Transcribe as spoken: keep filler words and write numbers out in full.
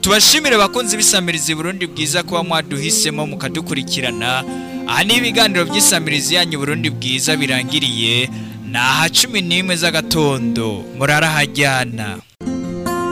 tubashimire bakunzi b'isamirizi Burundi bwiza kuba mwaduhisemo mukadukurikirana. Aha ni ibiganiro by'isamirizi yanyu Burundi bwiza birangiriye, naha cumi n'imwe z'agatondo murara hajyana.